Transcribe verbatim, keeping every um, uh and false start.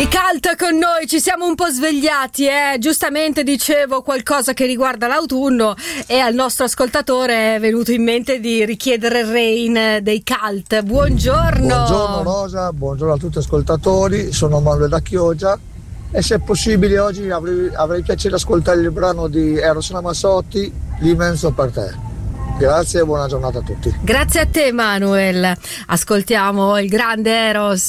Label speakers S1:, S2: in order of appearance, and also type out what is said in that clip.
S1: I Cult con noi, ci siamo un po' svegliati, eh? Giustamente dicevo qualcosa che riguarda l'autunno e al nostro ascoltatore è venuto in mente di richiedere il Rain dei Cult. Buongiorno.
S2: Buongiorno Rosa, buongiorno a tutti gli ascoltatori, sono Manuel da Chioggia e se è possibile oggi avrei, avrei piacere di ascoltare il brano di Eros Ramazzotti, L'immenso per te. Grazie e buona giornata a tutti.
S1: Grazie a te Manuel, ascoltiamo il grande Eros.